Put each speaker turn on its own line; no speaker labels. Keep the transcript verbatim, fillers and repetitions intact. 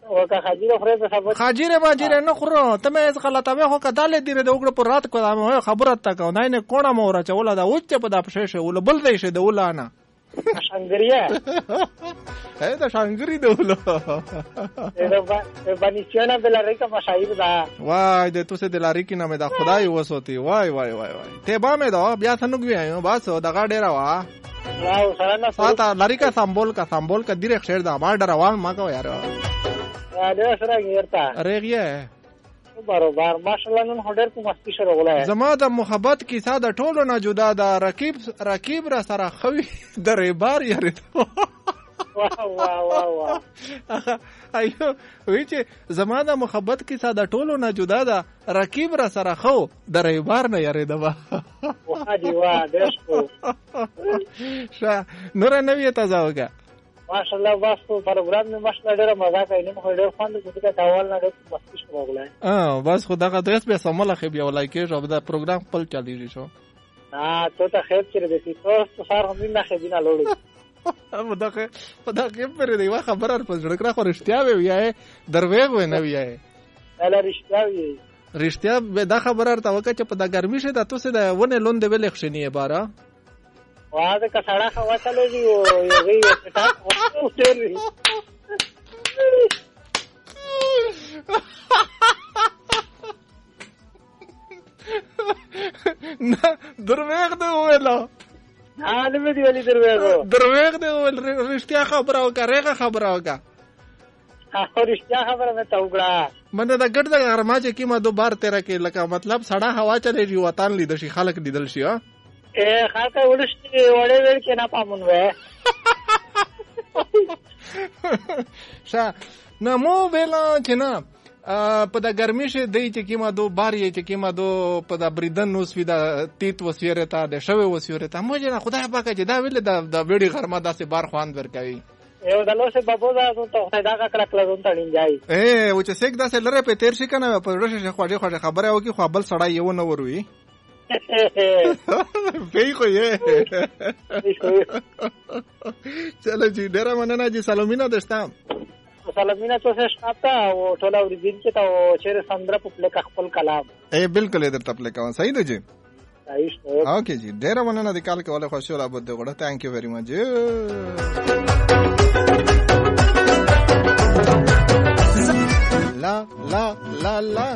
وکه خاجیره خورې په سبا
خاجیره باجیره نه خورو ته مې غلطه به خو کدالې دیره د وګړو پر رات کو دا خبره تا کو نه نه کوڼه مور چولا دا اوچ په دا پښې شه ول بل دی شه د ولانه
شانګریه
اې دا شانګری دولو
دا بنیچانا د لارې کا مشاهیر دا
وای د توسه د لارې کې نامه دا خدای وسوتی وای وای وای وای ته با مې دا بیا څنګه ویایو باسو دا غا ډیرا وا
واو سره نه
ساته لارې کا سمبول کا سمبول کا ډیره خیر دا ما ډروان ما کو یار
ا دې سره ګرتا
ریغه
برابر ماشاءالله نن هډر کو مستی شروع ولا
زما د محبت کی ساده ټولو نه جدا دا رقیب رقیب را سره خوي درې بار یاره
واه واه واه واه
ایو وی چې زما د محبت کی ساده ټولو نه جدا دا رقیب را سره خو درې بار نه یاره دا
واه دی واه دشکو
شا نور نه وی تازه وګه
ماشاءالله واسو پروګرام می ماشاءالله ډېر مزه کوي نو ډېر خوند کوي دا اول نه ډېر مستی شو وګړای
اه بس خدا کا دغه به سمله خو بیا ولای کې جو دا پروګرام خپل چلیږي شو
ها ته ته خیر چیرې دې تاسو سار هم نه خېدینه لوړو
ام دغه خدا کې پر دی وا خبره پر جوړ کړه خو رښتیا وی وی درویغ وی نه وی
اله رښتیا وی
رښتیا به دا خبره ارته وکړه چې په دا ګرمي شه د تاسو د ونه لوند ویل خښنی بارا
واه دا کساړه خوا چلے دی او یوي پټا او تیری
نه درویغ دی ویلا
نه نه دی ویلي درویغ
درویغ دی ول رښتیا خبره وکړه خبره وکړه
او رښتیا خبره مې تا وکړه
منه دا ګډ د غرما چې کیما دو بار تیرا کې لکه مطلب سړه هوا چلے دی وطن لید شي خلک لیدل شي ها
اے خاطر ولشتي وړې وړ کې نه پامون وې
شا نمو ویلا چې نه په دا ګرمي شه دی چې کیما دو بار یې چې کیما دو په دا بریدن نو سویدا تیت وسیره تا د شوي وسیره تا مو جنا خدای پاک چې دا ویل د د ویډي غرما داسې بار خوان ورکوي
یو د لوسه بابو دا ته دا کا کړه کړه ته ډینځای
اے و چې سیک داسې لره په تیر شي کنه په ورشه خواجه خواجه خبره وکي خو بل سړی یو نه وروي پی خو یې چلو جی ډیره مننه جی سلامونه دشتم
سلامونه تاسو شپه او ټول اوریدل چې تا چیرې سندره په پله خپل کلام
اے بالکل در تپله کوم صحیح دی جی
صحیح شو
اوکے جی ډیره مننه د کال کوله خوشو را بده غوړه ثانک یو ویری مچ لا لا لا لا